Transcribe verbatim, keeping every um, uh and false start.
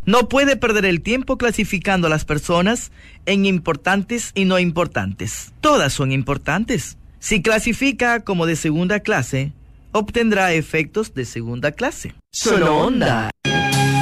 No puede perder el tiempo clasificando a las personas en importantes y no importantes. Todas son importantes. Si clasifica como de segunda clase, obtendrá efectos de segunda clase. Solo Onda.